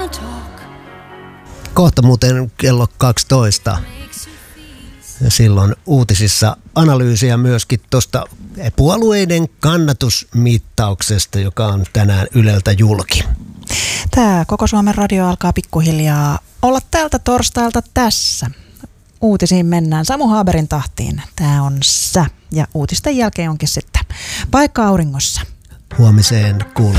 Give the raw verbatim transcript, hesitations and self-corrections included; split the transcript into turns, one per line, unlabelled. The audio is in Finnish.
Kohta muuten kello kaksitoista. Ja silloin uutisissa analyysiä myöskin tuosta puolueiden kannatusmittauksesta, joka on tänään Yleltä julki.
Tämä Koko Suomen radio alkaa pikkuhiljaa olla tältä torstailta tässä. Uutisiin mennään Samu Haaberin tahtiin. Tämä on Sä. Ja uutisten jälkeen onkin sitten Paikka auringossa.
Huomiseen kuulemme.